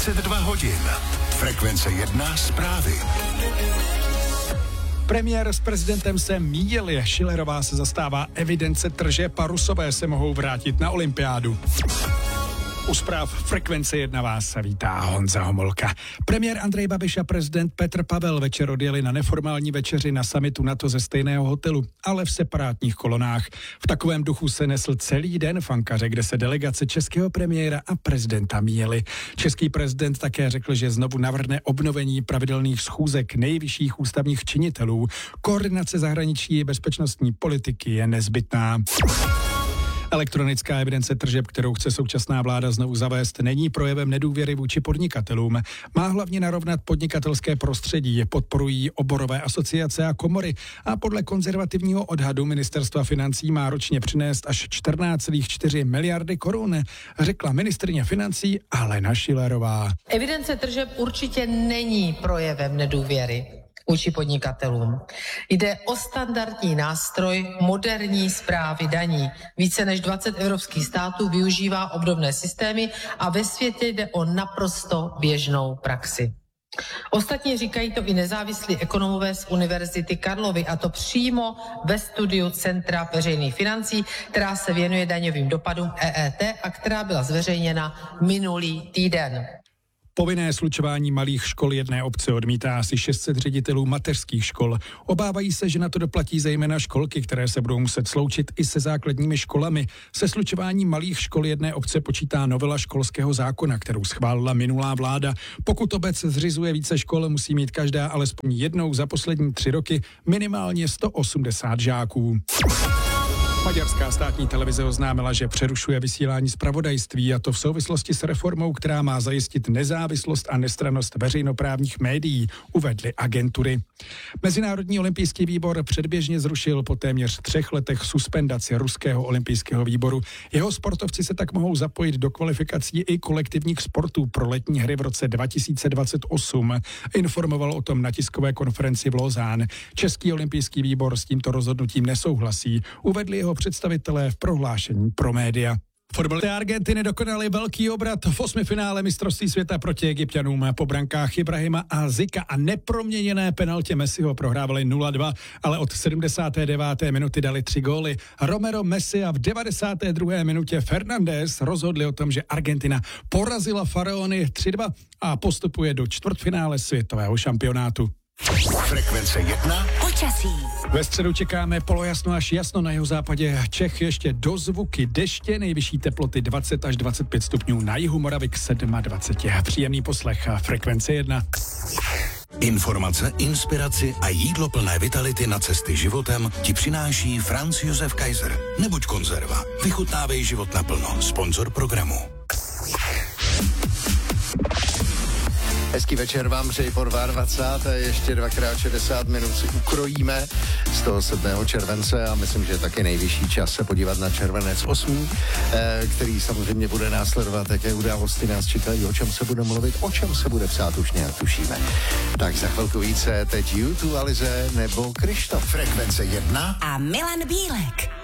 22 hodin. Frekvence 1 zprávy. Premiér s prezidentem se míjeli, Schillerová se zastává evidence tržeb a Rusové se mohou vrátit na olympiádu. U zpráv Frekvence 1 vás vítá Honza Homolka. Premiér Andrej Babiš a prezident Petr Pavel večer odjeli na neformální večeři na summitu NATO ze stejného hotelu, ale v separátních kolonách. V takovém duchu se nesl celý den v Ankaře, kde se delegace českého premiéra a prezidenta míjeli. Český prezident také řekl, že znovu navrhne obnovení pravidelných schůzek nejvyšších ústavních činitelů. Koordinace zahraniční bezpečnostní politiky je nezbytná. Elektronická evidence tržeb, kterou chce současná vláda znovu zavést, není projevem nedůvěry vůči podnikatelům. Má hlavně narovnat podnikatelské prostředí, podporují oborové asociace a komory a podle konzervativního odhadu ministerstva financí má ročně přinést až 14,4 miliardy korun, řekla ministryně financí Alena Schillerová. Evidence tržeb určitě není projevem nedůvěry vůči podnikatelům. Jde o standardní nástroj moderní správy daní. Více než 20 evropských států využívá obdobné systémy a ve světě jde o naprosto běžnou praxi. Ostatně říkají to i nezávislí ekonomové z Univerzity Karlovy, a to přímo ve studiu Centra veřejných financí, která se věnuje daňovým dopadům EET a která byla zveřejněna minulý týden. Povinné slučování malých škol jedné obce odmítá asi 600 ředitelů mateřských škol. Obávají se, že na to doplatí zejména školky, které se budou muset sloučit i se základními školami. Se slučováním malých škol jedné obce počítá novela školského zákona, kterou schválila minulá vláda. Pokud obec zřizuje více škol, musí mít každá alespoň jednou za poslední 3 roky minimálně 180 žáků. Maďarská státní televize oznámila, že přerušuje vysílání zpravodajství, a to v souvislosti s reformou, která má zajistit nezávislost a nestrannost veřejnoprávních médií, uvedly agentury. Mezinárodní olympijský výbor předběžně zrušil po téměř 3 letech suspendaci ruského olympijského výboru. Jeho sportovci se tak mohou zapojit do kvalifikací i kolektivních sportů pro letní hry v roce 2028. Informoval o tom na tiskové konferenci v Lausanne. Český olympijský výbor s tímto rozhodnutím nesouhlasí, uvedli jeho představitelé v prohlášení pro média. Fotbalisté Argentiny dokonali velký obrat v 8. finále mistrovství světa proti Egypťanům. Po brankách Ibrahima a Zika a neproměněné penaltě Messiho prohrávali 0-2, ale od 79. minuty dali 3 góly. Romero, Messi a v 92. minutě Fernandes rozhodli o tom, že Argentina porazila Faraony 3-2 a postupuje do čtvrtfinále světového šampionátu. Frekvence 1. Počasí. Ve středu čekáme polojasno až jasno, na jihozápadě Čech ještě dozvuky deště, nejvyšší teploty 20 až 25 stupňů, na jihu Moravy k 27. Příjemný poslech Frekvence 1. Informace, inspiraci a jídlo plné vitality na cesty životem ti přináší Franz Josef Kaiser. Nebuď konzerva. Vychutnávej život naplno. Sponzor programu. Hezký večer vám přeji po 22. Ještě 2x60 minut si ukrojíme z toho 7. července a myslím, že je taky nejvyšší čas se podívat na červenec 8, který samozřejmě bude následovat, jaké události nás čekají, o čem se bude mluvit, o čem se bude psát, už nějak tušíme. Tak za chvilku více, teď YouTube, Alize nebo Krištof. Frekvence 1 A Milan Bílek.